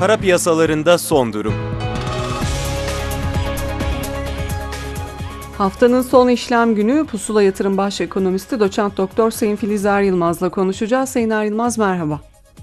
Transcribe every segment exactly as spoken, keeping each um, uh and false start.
Para piyasalarında son durum. Haftanın son işlem günü Pusula Yatırım Baş Ekonomisti Doçent Doktor Sayın Filiz Er Yılmaz'la konuşacağız. Sayın Er Yılmaz, merhaba.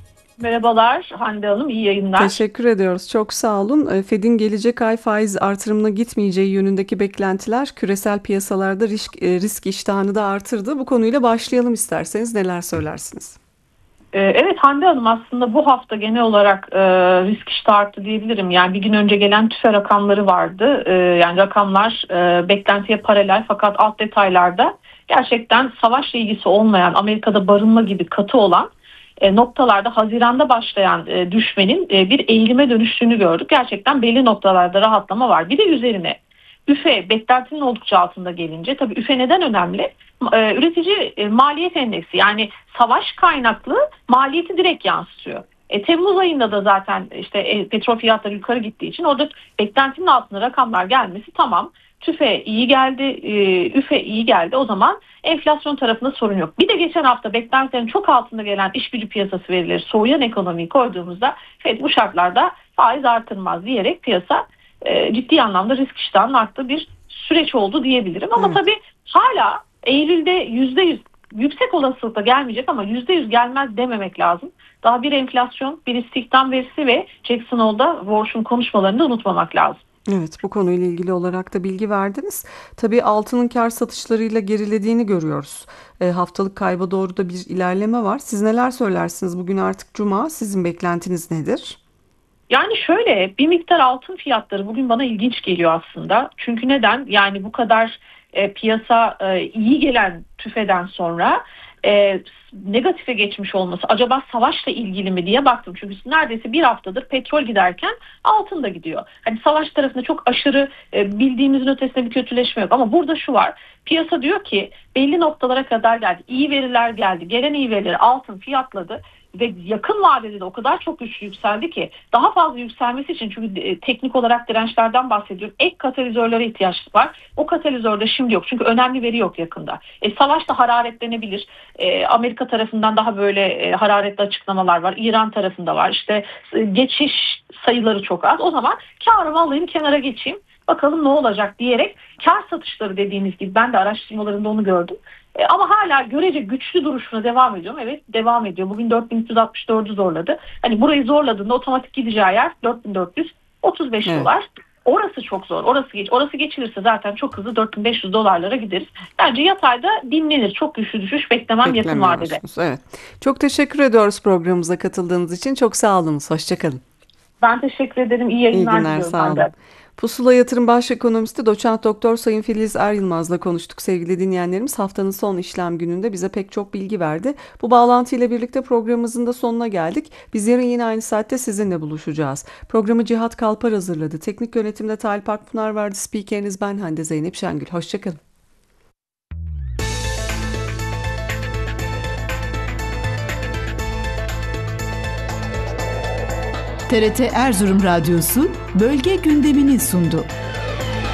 Merhabalar Hande Hanım, iyi yayınlar. Teşekkür ediyoruz, çok sağ olun. Fed'in gelecek ay faiz artırımına gitmeyeceği yönündeki beklentiler küresel piyasalarda risk, risk iştahını da artırdı. Bu konuyla başlayalım isterseniz, neler söylersiniz? Evet Hande Hanım, aslında bu hafta genel olarak e, risk iştahı arttı diyebilirim. Yani bir gün önce gelen tüfe rakamları vardı. E, yani rakamlar e, beklentiye paralel, fakat alt detaylarda gerçekten savaşla ilgisi olmayan, Amerika'da barınma gibi katı olan e, noktalarda Haziran'da başlayan e, düşmenin e, bir eğilime dönüştüğünü gördük. Gerçekten belli noktalarda rahatlama var. Bir de üzerine üfe beklentinin oldukça altında gelince, tabii üfe neden önemli? Ee, üretici e, maliyet endeksi, yani savaş kaynaklı maliyeti direkt yansıtıyor. E, Temmuz ayında da zaten işte e, petrol fiyatları yukarı gittiği için orada beklentinin altında rakamlar gelmesi tamam. TÜFE iyi geldi, e, üfe iyi geldi. O zaman enflasyon tarafında sorun yok. Bir de geçen hafta beklentilerin çok altında gelen iş gücü piyasası verileri, soğuyan ekonomiyi koyduğumuzda Fed bu şartlarda faiz artırmaz diyerek piyasa e, ciddi anlamda risk iştahının arttığı bir süreç oldu diyebilirim. Ama evet, tabii hala Eylül'de yüzde yüz yüksek olasılıkla gelmeyecek, ama yüzde yüz gelmez dememek lazım. Daha bir enflasyon, bir istihdam verisi ve Jackson Hole'da Walsh'un konuşmalarını da unutmamak lazım. Evet, bu konuyla ilgili olarak da bilgi verdiniz. Tabii altının kar satışlarıyla gerilediğini görüyoruz. E, haftalık kayba doğru da bir ilerleme var. Siz neler söylersiniz? Bugün artık Cuma. Sizin beklentiniz nedir? Yani şöyle, bir miktar altın fiyatları bugün bana ilginç geliyor aslında. Çünkü neden? Yani bu kadar e, piyasa e, iyi gelen tüfeden sonra e, negatife geçmiş olması acaba savaşla ilgili mi diye baktım. Çünkü neredeyse bir haftadır petrol giderken altın da gidiyor. Hani savaş tarafında çok aşırı e, bildiğimizin ötesinde bir kötüleşme yok. Ama burada şu var. Piyasa diyor ki belli noktalara kadar geldi. İyi veriler geldi. Gelen iyi verileri altın fiyatladı. Ve yakın vadede de o kadar çok güçlü yükseldi ki daha fazla yükselmesi için, çünkü e, teknik olarak dirençlerden bahsediyorum, ek katalizörlere ihtiyaç var. O katalizör de şimdi yok, çünkü önemli veri yok yakında. E, savaş da hararetlenebilir. E, Amerika tarafından daha böyle e, hararetli açıklamalar var. İran tarafında var. İşte e, geçiş sayıları çok az. O zaman karımı alayım, kenara geçeyim. Bakalım ne olacak diyerek kar satışları, dediğiniz gibi ben de araştırmalarında onu gördüm. E, ama hala görece güçlü duruşuna devam ediyorum. Evet, devam ediyor. Bugün dört bin üç yüz altmış dördü zorladı. Hani burayı zorladığında otomatik gideceği yer dört bin dört yüz otuz beş evet. dolar. Orası çok zor. Orası geç. Orası geçilirse zaten çok hızlı dört bin beş yüz dolarlara gideriz. Bence yatayda dinlenir. Çok güçlü düşüş beklemem yakın vadede. Evet. Çok teşekkür ediyoruz programımıza katıldığınız için. Çok sağ olunuz. Hoşçakalın. Ben teşekkür ederim. İyi yayınlar İyi günler, diliyorum. sağ olun. Pusula Yatırım Baş Ekonomisti Doçent Doktor Sayın Filiz Er Yılmaz'la konuştuk sevgili dinleyenlerimiz. Haftanın son işlem gününde bize pek çok bilgi verdi. Bu bağlantıyla birlikte programımızın da sonuna geldik. Biz yarın yine aynı saatte sizinle buluşacağız. Programı Cihat Kalpar hazırladı. Teknik yönetimde Talip Akpınar vardı. Spikeriniz ben Hande Zeynep Şengül. Hoşçakalın. T R T Erzurum Radyosu bölge gündemini sundu.